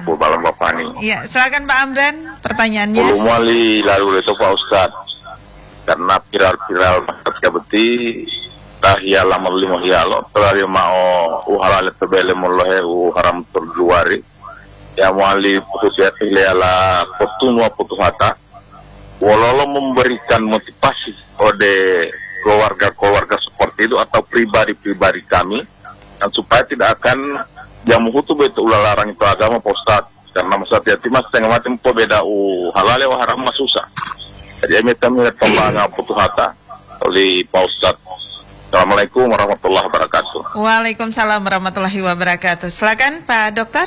Bu Balam Bapani. Iya, silakan Pak Amran pertanyaannya. Belum wali lalu itu Pak Ustadz. Karena viral-viral masyarakat beti tahya lamar lima hialo terari mau uhalal tebele mullahe haram terluari ya wali putus ala potunwa putuhata walolo memberikan motivasi ode keluarga-keluarga seperti itu atau pribadi-pribadi kami dan supaya tidak akan yang menghutu itu ulah larang itu agama Pak Ustadz karena masalah yatim setengah mati po beda halal wa haram susah jadi kami tembang putuhata oleh Pak Ustadz. Assalamualaikum warahmatullahi wabarakatuh. Waalaikumsalam warahmatullahi wabarakatuh. Silakan Pak Dokter.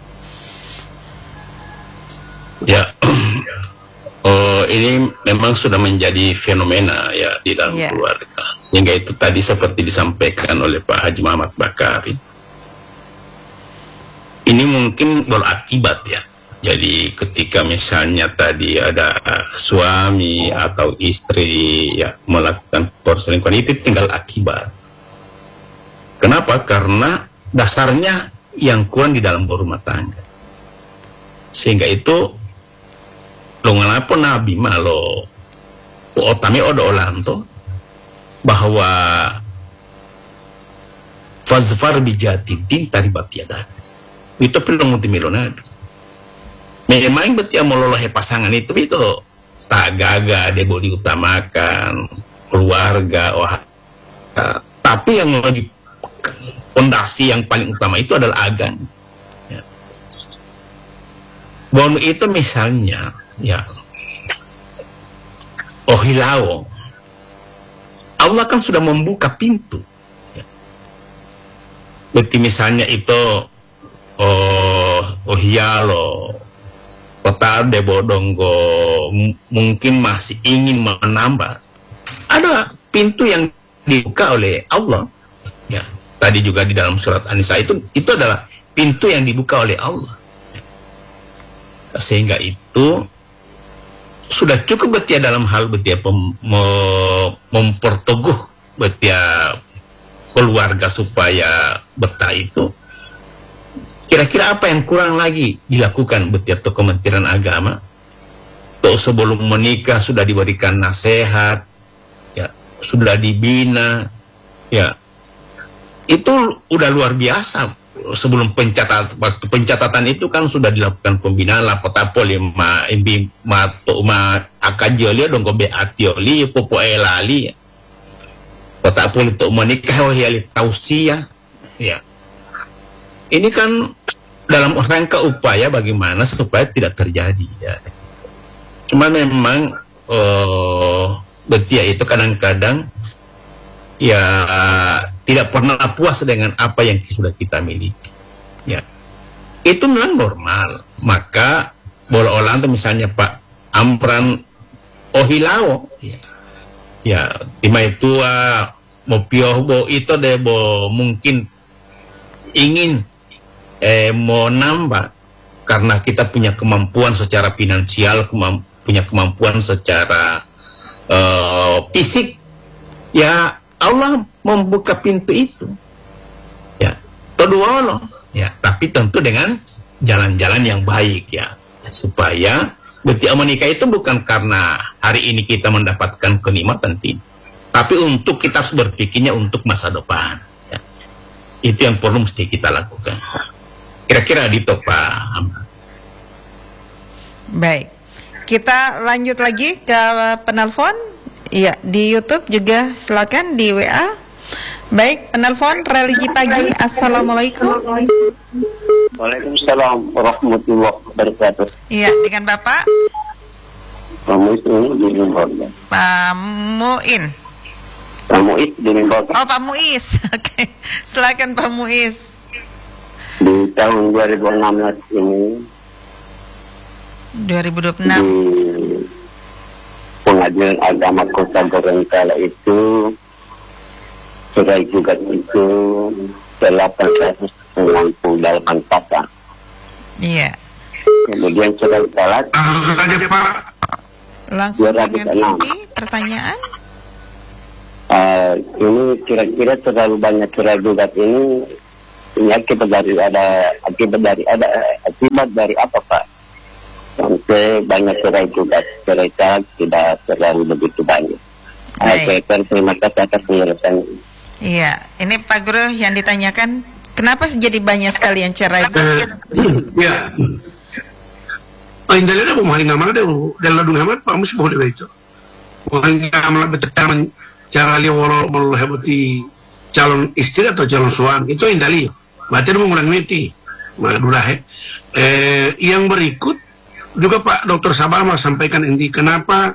Ya, ini memang sudah menjadi fenomena ya di dalam keluarga. Sehingga itu tadi seperti disampaikan oleh Pak Haji Muhammad Bakari. Ini mungkin berakibat ya. Jadi ketika misalnya tadi ada suami atau istri ya melakukan perselingkuhan itu tinggal akibat. Kenapa? Karena dasarnya yang kurang di dalam berumah tangga. Sehingga itu lo ngapa Nabi malo otami odo olanto bahwa fazfar bijati din taribat yada. Itu perlu multimilioner. Memang betul melolohi pasangan itu tak gagal dia boleh diutamakan keluarga tapi yang lagi fondasi yang paling utama itu adalah agama ya. Bon itu misalnya ya hilao Allah kan sudah membuka pintu ya. Berarti misalnya itu hialo kota de bodonggo mungkin masih ingin menambah ada pintu yang dibuka oleh Allah ya tadi juga di dalam surat An-Nisa itu adalah pintu yang dibuka oleh Allah sehingga itu sudah cukup betia dalam hal betia memperteguh betia keluarga supaya betah itu. Kira-kira apa yang kurang lagi dilakukan setiap Kementerian Agama? Tuh sebelum menikah sudah diberikan nasihat, ya sudah dibina, ya itu udah luar biasa. Sebelum waktu pencatatan itu kan sudah dilakukan pembinaan lah potapol ma akajoli dong be atioli popo elali, potapol itu menikah wahili tausiah, ya. Ini kan dalam rangka upaya bagaimana supaya tidak terjadi ya. Cuma memang betia itu kadang-kadang ya tidak pernah puas dengan apa yang sudah kita miliki. Ya. Itu memang normal. Maka bola-bola misalnya Pak Amran Ohilao ya. Ya, tima itu mau piohbo itu deh mungkin ingin mau nambah karena kita punya kemampuan secara finansial, punya kemampuan secara fisik, ya Allah membuka pintu itu, ya kedua loh, ya tapi tentu dengan jalan-jalan yang baik ya supaya betia menikah itu bukan karena hari ini kita mendapatkan kenikmatan tidak, tapi untuk kita harus berpikirnya untuk masa depan. Ya. Itu yang perlu mesti kita lakukan. Kira-kira di Pak. Baik, kita lanjut lagi ke penelpon. Iya, di YouTube juga silakan di WA. Baik, penelpon Religi Pagi. Assalamualaikum. Waalaikumsalam warahmatullahi wabarakatuh. Iya, dengan Bapak Pak Muiz di Limbaga. Pak Muin. Pak Muiz di Limbaga. Oh, Pak Muiz. Oke, silakan Pak Muiz. Di tahun 2016 ini 2026 di Pengadilan Agama Kota Gorontalo itu cerai gugat itu 898 pasang. Iya. Kemudian cerai talak langsung dengan inti pertanyaan. Ini kira-kira terlalu banyak cerai gugat ini ini akibat dari apa Pak? Sampai banyak cerai juga, cerai talak tidak terlalu begitu banyak. Terima kasih atas penjelasan. Iya, ini Pak Guru yang ditanyakan, kenapa jadi banyak sekali yang cerai? Ya. Indalnya ada bumaling amal ada dalam dunia amal Pak Mus boleh itu. Bumaling amal betul cara liworo melahirkan calon istri atau calon suami itu indali. Berarti mengulang neti. Yang berikut juga Pak Dr. Sabah sampaikan ini kenapa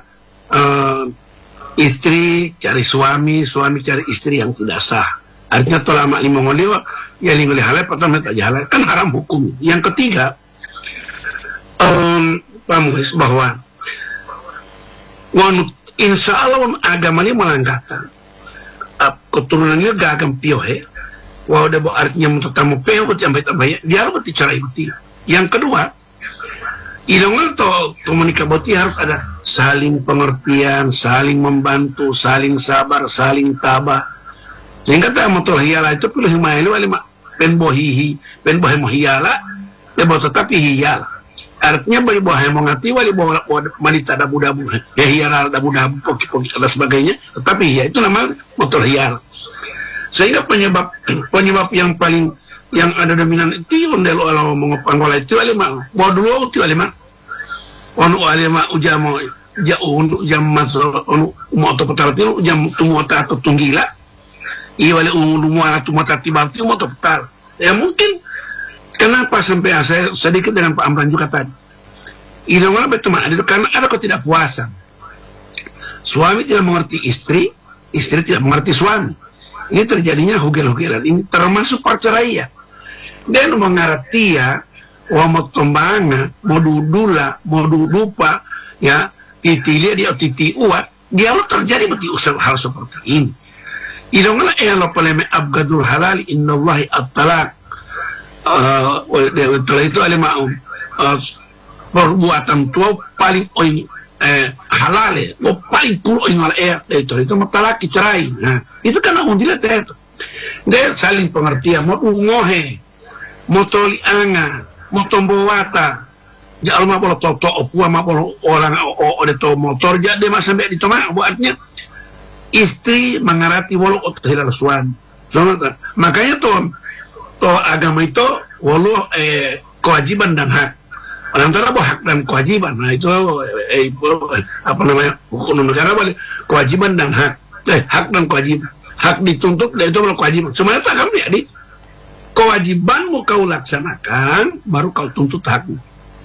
istri cari suami, suami cari istri yang tidak sah. Artinya tolak mak lima ngoliwa, ya lingoli halal, pertama tak halal, kan haram hukum. Yang ketiga, Pak Muhis bahwa insya Allah agama ini melanggarkan keturunannya gagam piohe. Wah udah artinya mentetamu peo berarti ambil dia berarti cara itu. Yang kedua, ilmu itu komunikasi harus ada saling pengertian, saling membantu, saling sabar, saling tabah. Sehingga tak motor hiala itu pilih maelu lima penbohihi, penbohi hiala, lebo tetapi hiala. Artinya bagi bohai mengati wali boh wanita dabu-dabu, ya hiala dabu-dabu, poki-poki dan sebagainya. Tetapi ya itu nama motor hiala. Sehingga penyebab yang paling yang ada dominan itu ondelo ala mengopanggola itu alima bodoh itu alima onu alima ujamo jauh untuk jam masuk onu mau atau petal itu jam tumuata atau tunggila iwale umumnya atau mata tiba itu mau petal ya mungkin kenapa sampai saya sedikit dengan Pak Amran juga tadi ini malah betul itu karena ada ketidakpuasan suami tidak mengerti istri tidak mengerti suami ini terjadinya hugel-hugelan ini termasuk perceraian. Dan mengerti ya, mau tombanga, mau dudula, mau lupa, ya, titilia dia titi uat, dia lo terjadi bagi usaha hal seperti ini. Idonglah lo peleme abgadul halal innallahi at-talaq. Itu alimau perbuatan tua paling halal, paling puluh ingal itu matalaki cerai. Nah, itu karena undilah itu. Dia saling pengertian, mau ngohe. Motoli anga, motombo wata, ya Allah mau toto opua mau orang ode to motor jadi mas sampai di toma buatnya istri mengarati walau hilal suami, makanya to agama itu walau kewajiban dan hak, antara hak dan kewajiban, nah itu apa namanya hukum negara boleh kewajiban dan hak, hak dan kewajiban, hak dituntut dan itu kewajiban, semuanya tak kamu ya di kewajibanmu kau laksanakan, baru kau tuntut hakmu.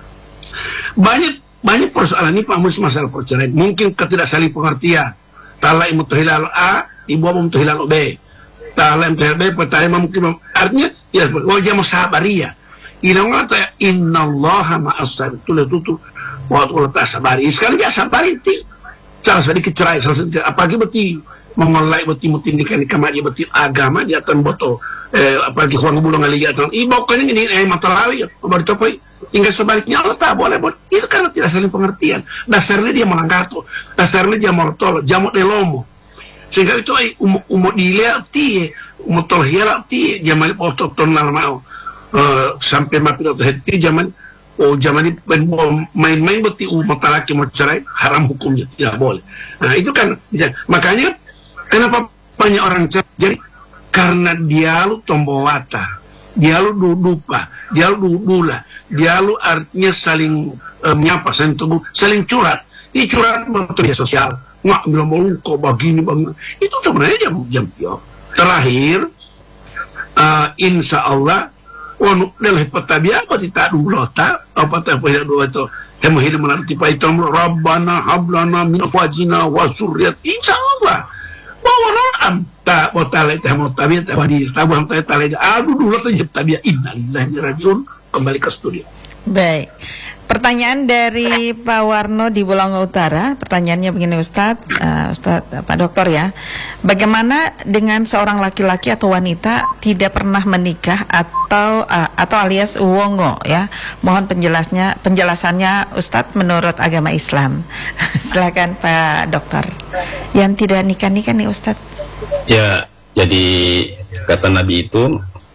Banyak persoalan ini Pak Mus masalah perceraian. Mungkin ketidaksaling pengertian. Talai mutuhilal A, ibu mutuhilal B. Talai mutuhilal B, pertanyaan mungkin artinya ya wajah musabaria. Inna innallaha ma'asar tuh waktu letak sabari. Sekarang dia sabari ti. Salah sedikit cerai, apalagi berarti mengolai berarti mutindikan kamar dia berarti agama dia akan boto. Apalagi huang bulung aliatan ibu kan ini matalawi baru coba hingga sebaliknya Allah tak boleh itu karena tidak saling pengertian dasarnya dia melanggar tuh dasarnya dia mortol jamut delomo sehingga itu umur dilihat tie umur tol hiarap tie zaman otot tonal mau sampai mati atau hati zaman ini main-main berarti umat laki mau cerai haram hukumnya tidak boleh. Nah itu kan makanya kenapa banyak orang cerai jadi karena dia lu tombowata, dia lu dudupa, dia lu dudula, dia lu artinya saling menyapa, saling tunggu, saling curhat. Ini curhat media sosial, nggak bilang mau kok begini bang, itu sebenarnya jam terakhir, insya Allah, dalam petabia apa tidak dulu tak, apa tak punya dua itu, hemu hidup menarti paitom, Rabbana hablana min fajina wa surriyat, insya Allah. Bawa tak mau talai tak mau tabiat tak di tabung tak talai aduh dulu tuh tabiat innalillahi rajiun kembali ke studio. Baik, pertanyaan dari Pak Warno di Bolongo Utara. Pertanyaannya begini Ustadz, Pak Dokter ya, bagaimana dengan seorang laki-laki atau wanita tidak pernah menikah atau alias uwongo ya? Mohon penjelasannya Ustadz menurut agama Islam. Silakan Pak Dokter. Yang tidak nikah nih Ustadz. Ya, jadi kata Nabi itu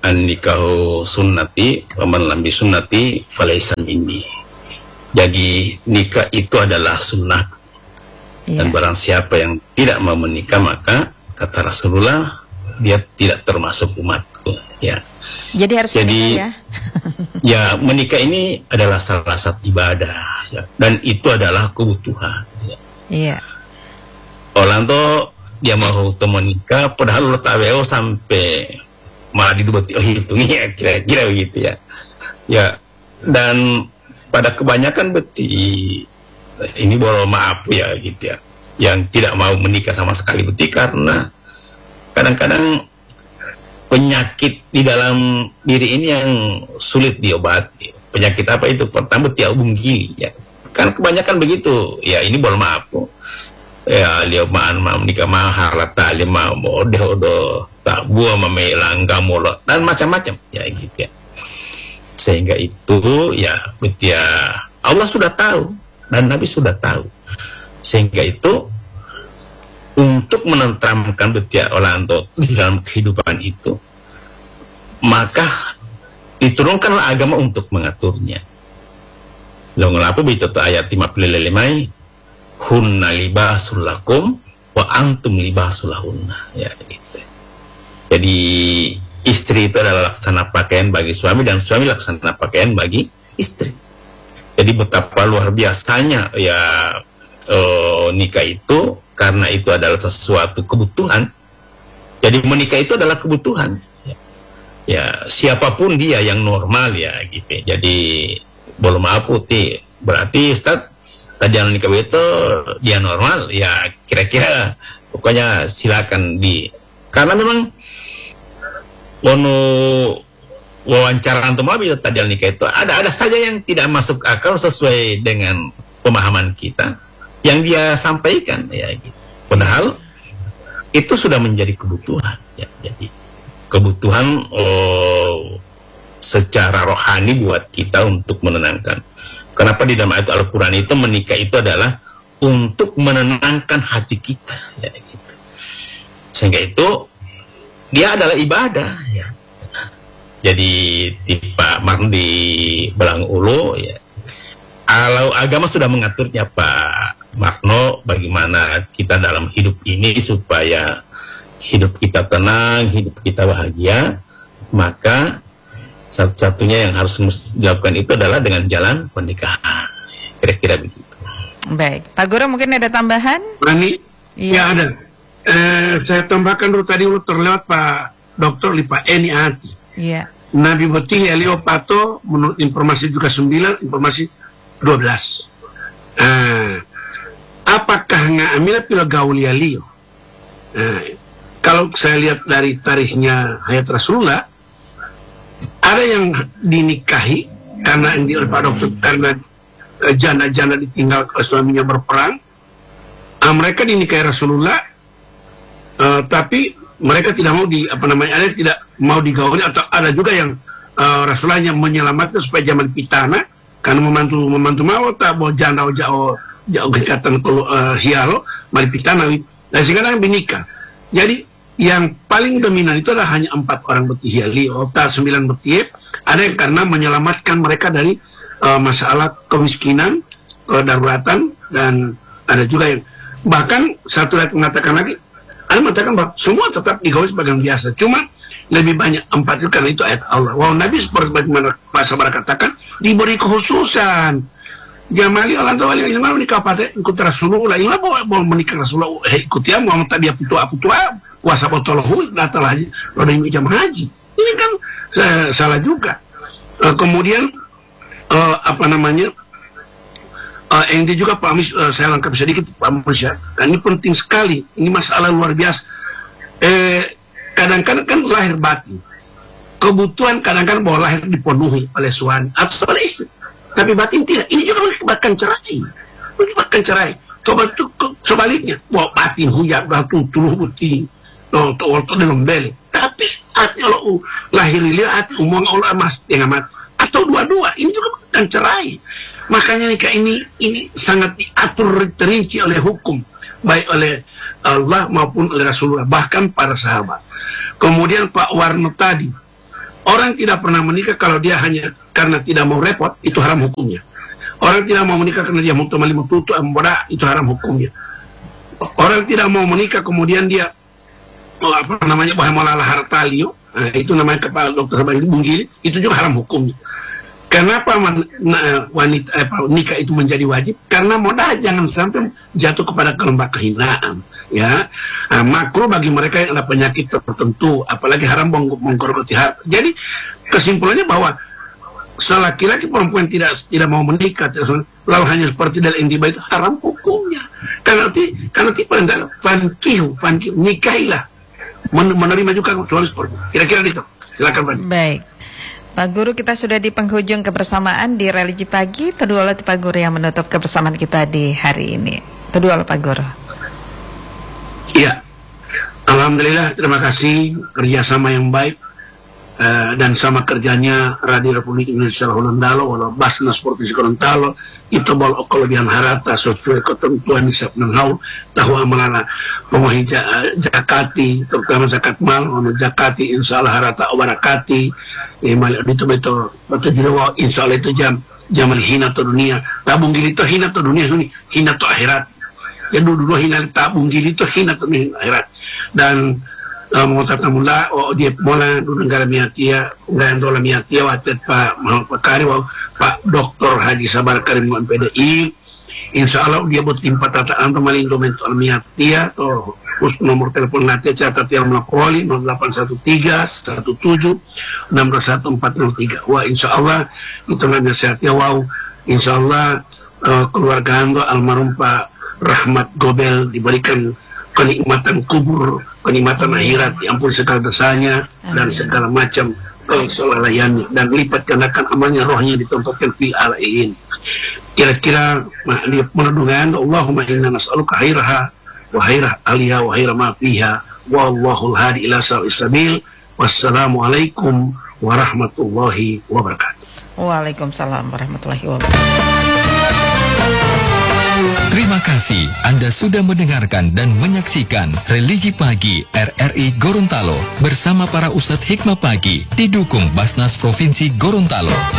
an-nikahu sunnati wa man lam bi sunnati falaysa minni. Jadi nikah itu adalah sunnah. Dan barang siapa yang tidak mau menikah, maka kata Rasulullah, dia tidak termasuk umatku. Ya. Jadi harus menikah ya. Ya, menikah ini adalah salah satu ibadah, ya. Dan itu adalah kebutuhan. Ya. Iya. Orang tuh dia mau menikah, padahal lo tahu sampai malah didubati hitungnya, kira-kira begitu ya. Ya, dan pada kebanyakan beti ini boleh maaf ya gitu ya, yang tidak mau menikah sama sekali beti karena kadang-kadang penyakit di dalam diri ini yang sulit diobati. Penyakit apa itu? Pertama beti album gili ya. Kan kebanyakan begitu. Ya ini boleh maaf. Ya lihat mau menikah mahal tali mau odo tak buah memelangga mulut dan macam-macam ya gitu ya. Sehingga itu ya beti ya Allah sudah tahu dan Nabi sudah tahu. Sehingga itu untuk menenteramkan betiak orang tua di dalam kehidupan itu, maka diturunkanlah agama untuk mengaturnya. Lo ngelapu itu ayat 55, hunna libasul lakum wa antum libasul lahunna. Ya gitu. Jadi istri itu adalah laksana pakaian bagi suami dan suami laksana pakaian bagi istri. Jadi betapa luar biasanya ya nikah itu, karena itu adalah sesuatu kebutuhan. Jadi menikah itu adalah kebutuhan. Ya siapapun dia yang normal ya gitu. Jadi boleh maaf putih. Berarti Ustaz tadi yang nikah itu dia normal ya, kira-kira pokoknya silakan karena memang lono wawancara antum mobil tadi nikah itu ada saja yang tidak masuk akal sesuai dengan pemahaman kita yang dia sampaikan ya gitu. Padahal itu sudah menjadi kebutuhan ya. Jadi kebutuhan secara rohani buat kita untuk menenangkan. Kenapa di dalam ayat Al-Quran itu menikah itu adalah untuk menenangkan hati kita ya gitu. Sehingga itu dia adalah ibadah ya. Jadi di Pak Marno di Belang Ulu ya, kalau agama sudah mengaturnya Pak Marno, bagaimana kita dalam hidup ini supaya hidup kita tenang, hidup kita bahagia, maka satu-satunya yang harus dilakukan itu adalah dengan jalan pernikahan. Kira-kira begitu. Baik, Pak Guru mungkin ada tambahan? Rani? Iya. Ya ada. Saya tambahkan dulu tadi terlewat Pak Dokter Lipa Eni Ati. Iya. Nabi Boti Elio Pato menurut informasi juga 9, informasi 12. Apakah ngamila pila gaulia Leo? Kalau saya lihat dari tarikhnya Hayat Rasulullah, ada yang dinikahi karena yang oleh Pak Dokter karena janda-janda ditinggal oleh suaminya berperang. Mereka dinikahi Rasulullah, tapi mereka tidak mau ada tidak mau digauli, atau ada juga yang Rasulullah menyelamatkan supaya zaman pitana karena membantu mau tak bawa janda jauh kekatan hialo mari pitana dan sekarang binika. Jadi yang paling dominan itu adalah hanya 4 orang beti hiali, 9 beti. Ada yang karena menyelamatkan mereka dari masalah kemiskinan, kedaruratan, dan ada juga yang bahkan satu lagi mengatakan lagi, ada mengatakan bahwa semua tetap digauli sebagai biasa, cuma lebih banyak 4 itu karena itu ayat Allah. Wah, Nabi seperti bagaimana Pak Sabar katakan diberi kekhususan. Jamali orang tua yang mau nikah pada ikut Rasulullah, yang mau menikah Rasulullah ikut ya mau tak dia putua puasa botolohu datang lagi pada jam haji. Ini kan salah juga. Kemudian yang dia juga Pak Amis, saya lengkapi sedikit Pak Amis ya. Ini penting sekali. Ini masalah luar biasa. Kadang-kadang kan lahir batin. Kebutuhan kadang-kadang bahwa lahir dipenuhi oleh suami atau oleh istri. Tapi batin tidak. Ini juga mengakibatkan cerai. Mengakibatkan cerai. Coba itu sebaliknya. Bahwa batin huyat, batu, tuluh putih. Waktu dalam beli. Tapi kalau lahir lihat umum Allah mas yang amat. Atau dua-dua. Ini juga mengakibatkan cerai. Makanya nikah ini sangat diatur terinci oleh hukum. Baik oleh Allah maupun oleh Rasulullah. Bahkan para sahabat. Kemudian Pak Warno tadi. Orang tidak pernah menikah kalau dia hanya karena tidak mau repot, itu haram hukumnya. Orang tidak mau menikah karena dia mau temali mututu amboda, itu haram hukumnya. Orang tidak mau menikah kemudian dia bahwa hartalio, itu namanya kepala dokter bunggil, itu juga haram hukumnya. Kenapa nikah itu menjadi wajib? Karena modal jangan sampai jatuh kepada lembah kehinaan. Ya, makruh bagi mereka yang ada penyakit tertentu, apalagi haram menggerogoti harta. Jadi kesimpulannya bahwa selaki-laki perempuan tidak mau menikah, lalu hanya seperti dalam intiba itu haram hukumnya. Karena nanti fankihu nikahilah, menerima juga suami seperti itu. Kira-kira itu. Silakan Pak. Baik. Pak Guru, kita sudah di penghujung kebersamaan di Religi Pagi. Kedua oleh Pak Guru yang menutup kebersamaan kita di hari ini. Kedua oleh Pak Guru. Iya, alhamdulillah, terima kasih kerjasama yang baik dan sama kerjanya Radio Republik Indonesia Gorontalo, walau Basnas Provinsi Gorontalo itu bol kelebihan harata sesuai ketentuan hisab nangau tahu amalana penguhi jakati terutama zakat mal ono jakati insyaallah harata wabarakati mal itu betul jiwa insyaallah itu jamal hina to dunia tabung gili to hina to dunia hina to akhirat ya dulu hina tabung gili to hina to akhirat dan mengucapkan mula dia mola du negara miatia nggak dola miatia watet Pak Muhammad Pakari Pak Dr. Haji Sabar Karim PDI insya Allah dia buat timpa tataan temalin domento miatia atau nomor telepon nanti catat yang melakoli 0813 17 621 403 wah insya Allah itu namanya sehatnya wow insya Allah keluarga anda almarhum Pak Rahmat Gobel diberikan kenikmatan kubur, kenikmatan akhirat, diampun segala dosanya dan segala macam kesolalayannya dan lipat gandakan amalnya rohnya ditempatkan fil alain. Kira-kira dia menadungan Allahumma inna nas'aluka khairaha wa khairah aliyah wa khairah ma fiha wallahul hadi ila sawa'is sabil. Wassalamualaikum warahmatullahi wabarakatuh. Waalaikumsalam warahmatullahi wabarakatuh. Terima kasih Anda sudah mendengarkan dan menyaksikan Religi Pagi RRI Gorontalo bersama para Ustadz Hikmah Pagi didukung Basnas Provinsi Gorontalo.